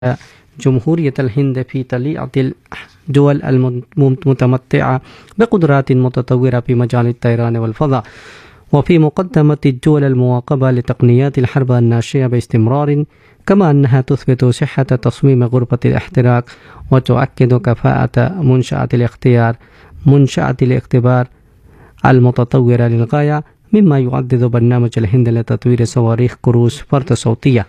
جمهورية الهند في طليعة الدول المتمتعة بقدرات متطورة في مجال الطيران والفضاء، وفي مقدمة الدول المواكبة لتقنيات الحرب الناشئة باستمرار، كما أنها تثبت صحة تصميم غرفة الاحتراق وتؤكد كفاءة منشأة الاختبار المتطورة للغاية، مما يعزز برنامج الهند لتطوير صواريخ كروز فرد صوتية.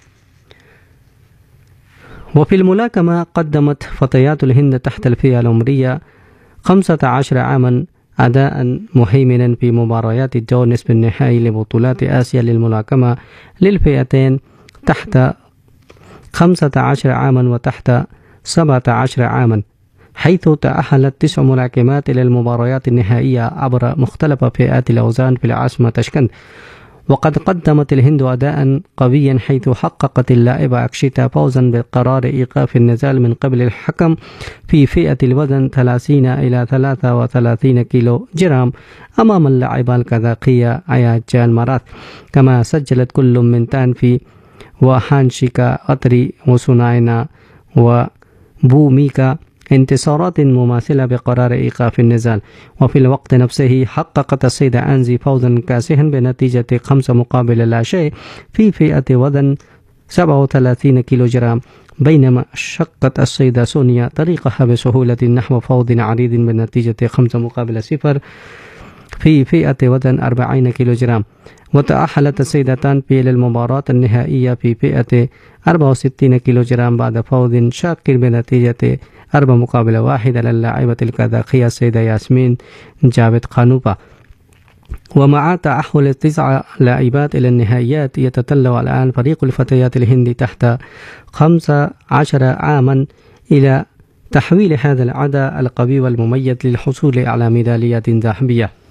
وفي الملاكمة، قدمت فتيات الهند تحت الفئة العمرية 15 عاما أداء مهيمنا في مباريات الدور نصف النهائي لبطولات آسيا للملاكمة للفئتين تحت 15 عاما وتحت 17 عاما، حيث تأهلت 9 ملاكمات إلى المباريات النهائية عبر مختلف فئات الأوزان في العاصمة تاشكند. وقد قدمت الهند أداء قويا، حيث حققت اللاعبة أكشيتا فوزا بقرار إيقاف النزال من قبل الحكم في فئة الوزن 30 إلى 33 كيلو جرام أمام اللاعبة الكازاخية أياجان ماراث. كما سجلت كل من تانفي وهانشيكا أتري وسوناينا وبوميكا انتصارات مماثلة بقرار إيقاف النزال. وفي الوقت نفسه حققت السيدة أنزي فوزا كاسحا بنتيجة 5 مقابل لا شيء في فئة وزن 37 كيلو جرام، بينما شقت السيدة سونيا طريقها بسهولة نحو فوز عريض بنتيجة 5 مقابل 0 في فئة وزن 40 كيلو جرام. وتأهلت السيدتان في المباراة النهائية في فئة 64 كيلو جرام بعد فوز شاق بنتيجة 4 مقابل 1 على اللاعبة الكازاخية السيدة ياسمين جابت خانوبا. ومع تأهل 9 لاعبات إلى النهائيات، يتطلع الآن فريق الفتيات الهندي تحت 15 عاما إلى تحويل هذا العدد القوي والمميز للحصول على ميداليات ذهبية.